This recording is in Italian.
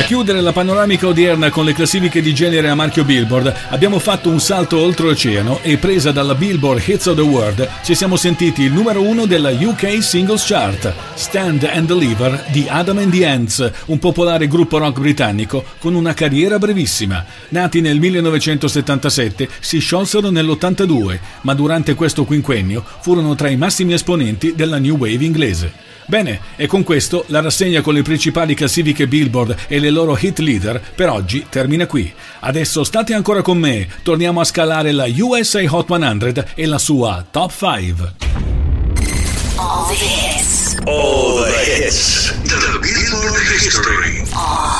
chiudere la panoramica odierna con le classifiche di genere a marchio Billboard, abbiamo fatto un salto oltreoceano e, presa dalla Billboard Hits of the World, ci siamo sentiti il numero 1 della UK Singles Chart, Stand and Deliver di Adam and the Ants, un popolare gruppo rock britannico con una carriera brevissima. Nati nel 1977, si sciolsero nell'82, ma durante questo quinquennio furono tra i massimi esponenti della New Wave inglese. Bene, e con questo la rassegna con le principali classifiche Billboard e le loro hit leader per oggi termina qui. Adesso state ancora con me, torniamo a scalare la USA Hot 100 e la sua Top 5. All the hits. The Billboard History.